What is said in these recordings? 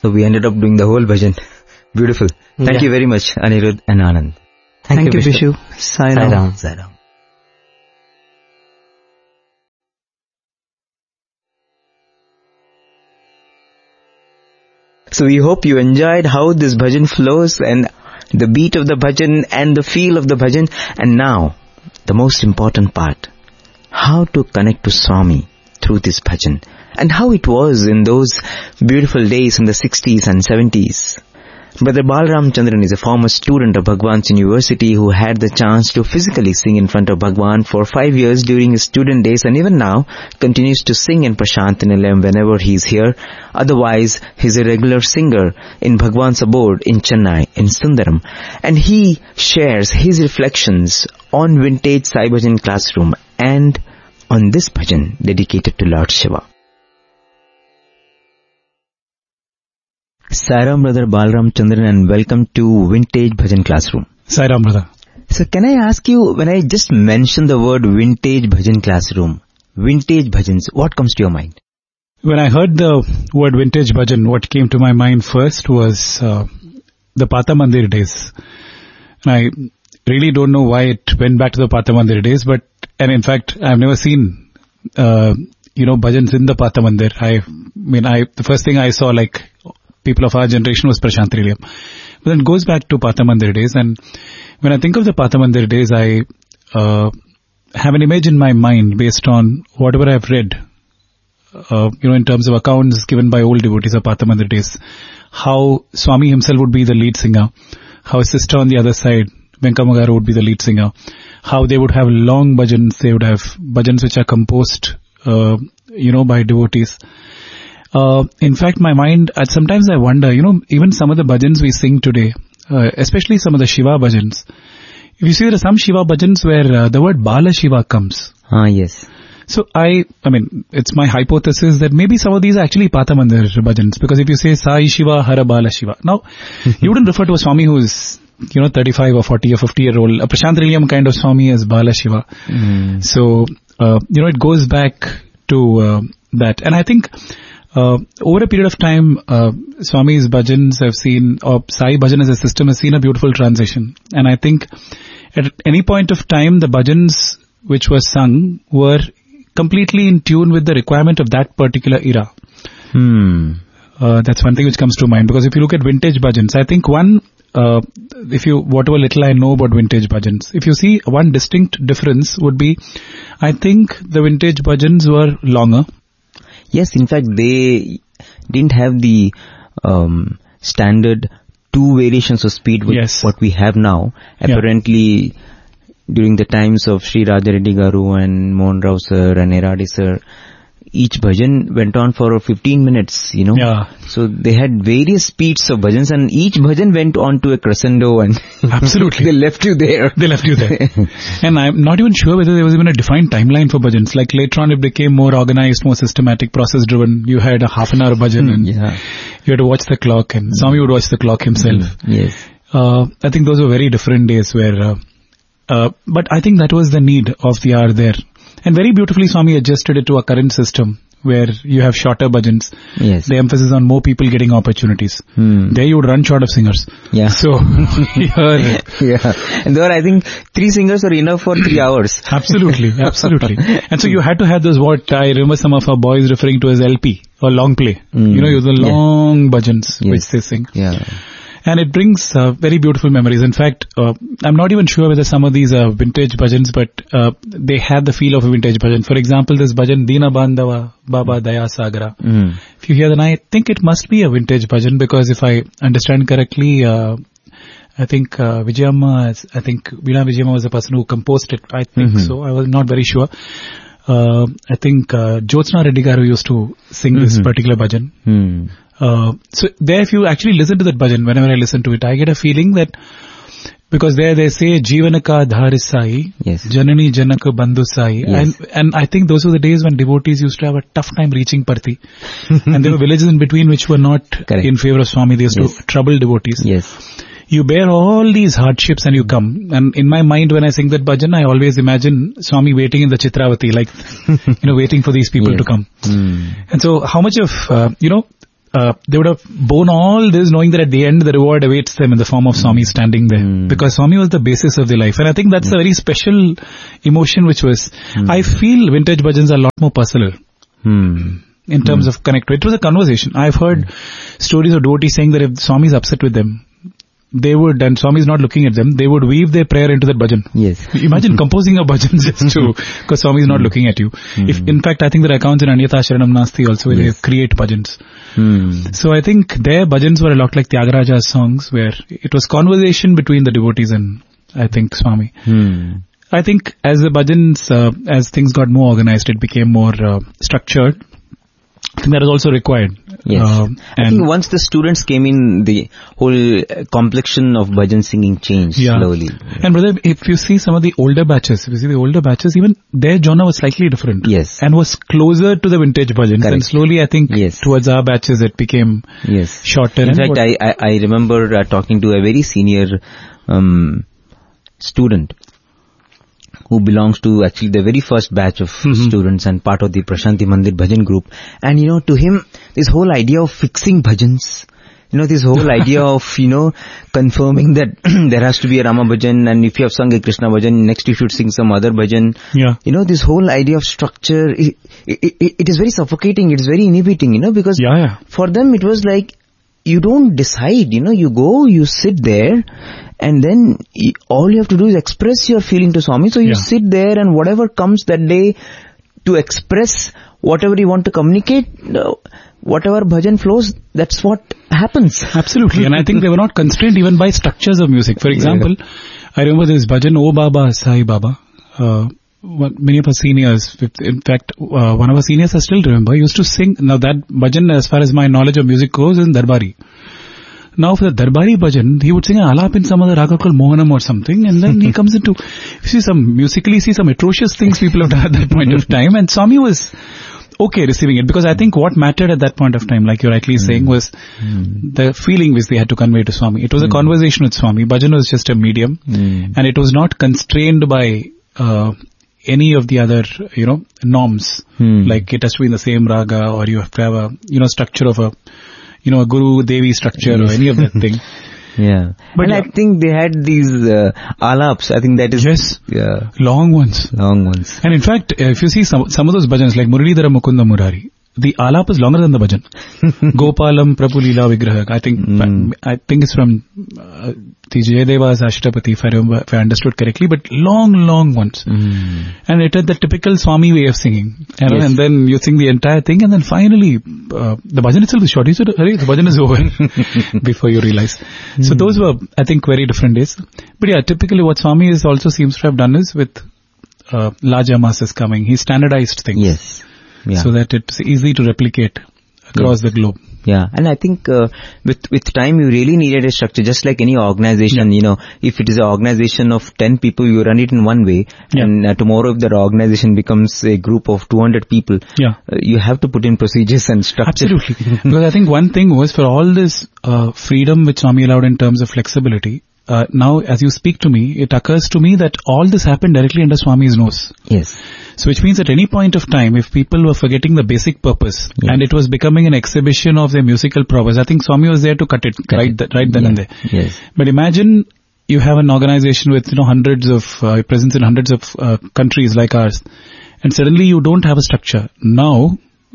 So we ended up doing the whole bhajan. Beautiful. Thank you very much, Anirudh and Anand. Thank you, Vishu. Sai Ram. Sai Ram. So we hope you enjoyed how this bhajan flows and the beat of the bhajan and the feel of the bhajan. And now, the most important part, how to connect to Swami through this bhajan and how it was in those beautiful days in the 60s and 70s. Brother Balram Chandran is a former student of Bhagwan's University who had the chance to physically sing in front of Bhagwan for 5 years during his student days, and even now continues to sing in Prashant Nilayam whenever he is here. Otherwise, he is a regular singer in Bhagwan's abode in Chennai, in Sundaram, and he shares his reflections on vintage Sai Bhajan classroom and on this bhajan dedicated to Lord Shiva. Sai Ram, Brother Balram Chandran, and welcome to Vintage Bhajan Classroom. Sai Ram, brother. So can I ask you, when I just mentioned the word Vintage Bhajan Classroom, vintage bhajans, what comes to your mind? When I heard the word vintage bhajan, what came to my mind first was the Pata Mandir days. And I really don't know why it went back to the Pata Mandir days, and in fact, I've never seen, bhajans in the Pata Mandir. The first thing I saw, like, people of our generation was Prashant Nilayam. But then it goes back to Pata Mandir days, and when I think of the Pata Mandir days, I have an image in my mind based on whatever I've read, in terms of accounts given by old devotees of Pata Mandir days, how Swami himself would be the lead singer, how his sister on the other side, Venkamagaru, would be the lead singer, how they would have long bhajans, they would have bhajans which are composed, by devotees. In fact, my mind, sometimes I wonder, even some of the bhajans we sing today, especially some of the Shiva bhajans, if you see there are some Shiva bhajans where the word Bala Shiva comes. Yes. So it's my hypothesis that maybe some of these are actually Pata Mandir bhajans, because if you say Sai Shiva, Hara Bala Shiva, now, you wouldn't refer to a Swami who is, 35 or 40 or 50-year-old, a Prashant Nilayam kind of Swami as Bala Shiva. So, it goes back to that. And I think, over a period of time, Swami's bhajans have seen, or Sai Bhajan as a system has seen a beautiful transition. And I think at any point of time, the bhajans which were sung were completely in tune with the requirement of that particular era. That's one thing which comes to mind. Because if you look at vintage bhajans, I think whatever little I know about vintage bhajans, if you see one distinct difference would be, I think the vintage bhajans were longer. Yes, in fact, they didn't have the standard 2 variations of speed with what we have now. Apparently, during the times of Sri Raja Reddy Garu and Mohan Rao sir and Eradi sir, each bhajan went on for 15 minutes, So they had various speeds of bhajans, and each bhajan went on to a crescendo, and absolutely they left you there. And I'm not even sure whether there was even a defined timeline for bhajans. Like later on it became more organized, more systematic, process driven. You had a half an hour bhajan and you had to watch the clock, and Swami would watch the clock himself. Yes. I think those were very different days where, but I think that was the need of the hour there. And very beautifully Swami adjusted it to a current system where you have shorter bhajans. Yes. The emphasis on more people getting opportunities. There you would run short of singers. Yeah. So, And there are, I think, 3 singers are enough for 3 hours. Absolutely. And so you had to have those, what I remember some of our boys referring to as LP or long play. The long bhajans which they sing. Yeah. And it brings very beautiful memories. In fact, I'm not even sure whether some of these are vintage bhajans, but they have the feel of a vintage bhajan. For example, this bhajan, Dina Bandhava, Baba Daya Sagara. If you hear that, I think it must be a vintage bhajan, because if I understand correctly, I think Veena Vijayamma was the person who composed it. I think so. I was not very sure. I think Jyotsna Reddy Garu used to sing this particular bhajan. So there, if you actually listen to that bhajan, whenever I listen to it, I get a feeling that, because there they say, Jeevana ka dhar sai, Janani Janaka Bandhu sai. And I think those were the days when devotees used to have a tough time reaching Parthi. And there were villages in between which were not in favor of Swami. They used to trouble devotees. You bear all these hardships and you come. And in my mind, when I sing that bhajan, I always imagine Swami waiting in the Chitravati, like, waiting for these people to come. And so how much of, they would have borne all this knowing that at the end the reward awaits them in the form of Swami standing there. Because Swami was the basis of their life. And I think that's a very special emotion which was, I feel vintage bhajans are a lot more personal. In terms of connect. It was a conversation. I've heard stories of devotees saying that if Swami is upset with them, they would, and Swami is not looking at them, they would weave their prayer into that bhajan. Yes. Imagine composing a bhajan just to, because Swami is not looking at you. If, in fact, I think there are accounts in Anyata Sharanam Nasti also where they create bhajans. So I think their bhajans were a lot like Tyagaraja's songs, where it was conversation between the devotees and, I think, Swami. I think as the bhajans, as things got more organized, it became more structured. I think that is also required. Yes. I think once the students came in, the whole complexion of bhajan singing changed slowly. And brother, if you see some of the older batches, even their genre was slightly different. Yes. And was closer to the vintage bhajans. Correct. And slowly I think towards our batches it became shorter. In fact, I remember talking to a very senior student who belongs to actually the very first batch of students and part of the Prashanti Mandir Bhajan group. And to him, this whole idea of fixing bhajans, this whole idea of, confirming that there has to be a Rama bhajan, and if you have sung a Krishna bhajan, next you should sing some other bhajan. This whole idea of structure, it is very suffocating, it is very inhibiting, because for them it was like, you don't decide, you go, you sit there, and then all you have to do is express your feeling to Swami. So you sit there, and whatever comes that day to express whatever you want to communicate, whatever bhajan flows, that's what happens. Absolutely. And I think they were not constrained even by structures of music. For example, I remember this bhajan, O Baba, Sai Baba. Many of our seniors, in fact, one of our seniors I still remember, used to sing. Now that bhajan, as far as my knowledge of music goes, is in Darbari. Now for the Darbari bhajan, he would sing an alap in some other raga called Mohanam or something, and then he comes into, musically see some atrocious things people have done at that point of time, and Swami was okay receiving it, because I think what mattered at that point of time, like you're rightly saying, was the feeling which they had to convey to Swami. It was a conversation with Swami. Bhajan was just a medium, and it was not constrained by any of the other, norms, like it has to be in the same raga, or you have to have a, structure of a, a Guru Devi structure or any of that thing. But I think they had these alaps. I think that is long ones. And in fact, if you see some of those bhajans like Muralidhara Mukunda Murari, the alap is longer than the bhajan. Gopalam Prabhu Leela Vigraha. I think it's from the Jayadeva's Ashtapati, if I understood correctly, but long ones. And it had the typical Swami way of singing. And then you sing the entire thing, and then finally, the bhajan itself is short. You said, "Hurry, the bhajan is over," before you realize. So those were, I think, very different days. But typically what Swami also seems to have done is with larger masses coming, he standardized things. So that it's easy to replicate across the globe. And I think with time you really needed a structure, just like any organization. If it is an organization of 10 people, you run it in one way, and tomorrow if the organization becomes a group of 200 people, you have to put in procedures and structure. Absolutely. Because I think one thing was, for all this freedom which Swami allowed in terms of flexibility, now as you speak to me, it occurs to me that all this happened directly under Swami's nose. So which means at any point of time, if people were forgetting the basic purpose, and it was becoming an exhibition of their musical prowess, I think Swami was there to cut it right then and there. But imagine you have an organization with hundreds of presence in hundreds of countries like ours, and suddenly you don't have a structure. Now,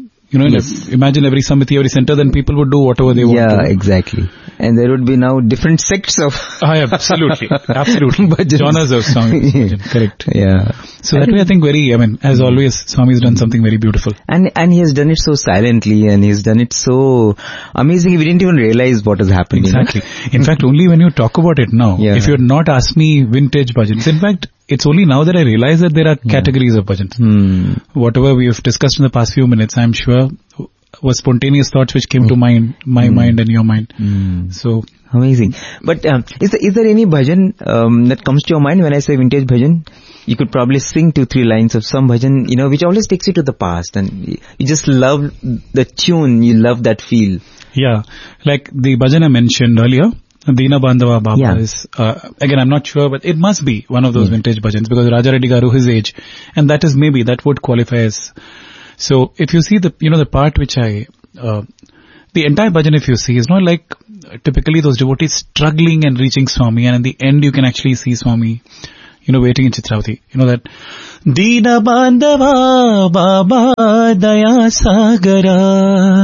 imagine every samiti, every center, then people would do whatever they want to. Exactly. And there would be now different sects of... absolutely. Genres of Swami. Correct. So that way I think as always, Swami has done something very beautiful. And he has done it so silently, and he has done it so amazing, we didn't even realize what is happening. Exactly. In fact, only when you talk about it now, if you had not asked me vintage bhajans, in fact, it's only now that I realize that there are categories of bhajans. Whatever we have discussed in the past few minutes, I'm sure was spontaneous thoughts which came to my mind and your mind. So amazing. But is there any bhajan that comes to your mind when I say vintage bhajan? You could probably sing 2-3 lines of some bhajan, which always takes you to the past, and you just love the tune, you love that feel. Like the bhajan I mentioned earlier, Deena Bandhava Baba is, again I'm not sure, but it must be one of those vintage bhajans, because Raja Reddy Garu, his age, and that would qualify as. So if you see the part which the the entire bhajan, if you see, is not like typically those devotees struggling and reaching Swami, and in the end you can actually see Swami, waiting in Chitravati. That Deena Bandhava Baba Daya Sagara